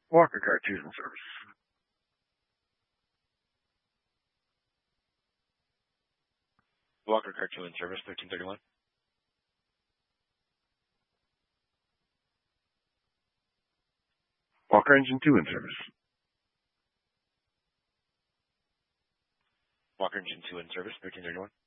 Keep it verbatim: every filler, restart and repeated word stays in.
Walker Car two in service. Walker Car two in service, thirteen thirty-one. Walker Engine two in service. Walker Engine two in service, thirteen thirty-one.